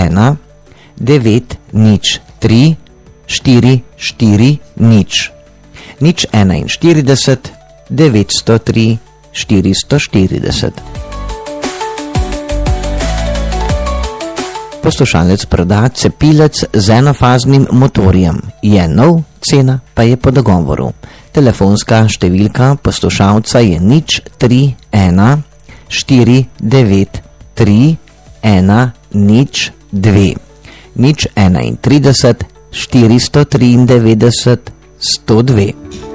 1 903 440 041 903 440. Poslušalec proda cepilec z enofaznim motorjem. Je nov, cena pa je po dogovoru. Telefonska številka poslušalca je 031 493 102 031 493 102.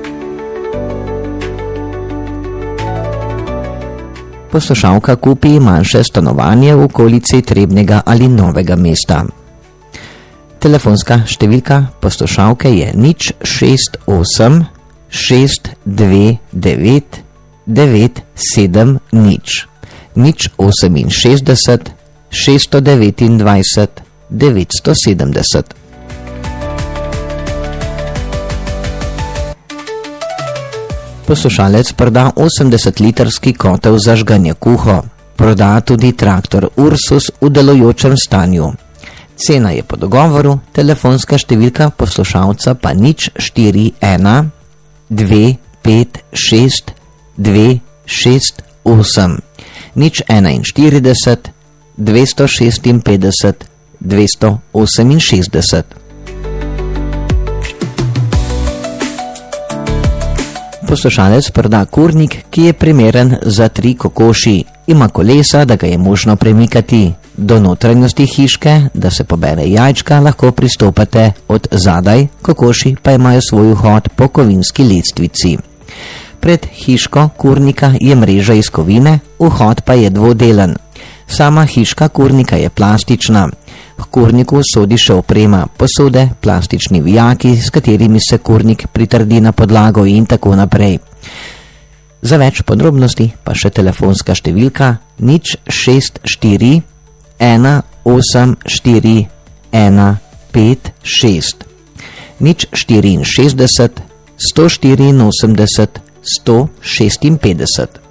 Poslušalka kupi manjše stanovanje v okolici Trebnjega ali Novega mesta. Telefonska številka poslušalke je 068 629 970 068 629 970. Poslušalec proda 80-litrski kotel za žganje kuho. Proda tudi traktor Ursus v delujočem stanju. Cena je po dogovoru, telefonska številka poslušalca pa 041 256 268 041 256 268. Poslušalec proda kurnik, ki je primeren za 3 kokoši. Ima kolesa, da ga je možno premikati. Do notranjosti hiške, da se pobere jajčka, lahko pristopate od zadaj, kokoši pa imajo svoj vhod po kovinski lestvici. Pred hiško kurnika je mreža iz kovine, vhod pa je dvodelen. Sama hiška kurnika je plastična. K kurniku sodi še oprema, posode, plastični vijaki, s katerimi se kurnik pritrdi na podlago in tako naprej. Za več podrobnosti pa še telefonska številka 064 184 156 064 184 156.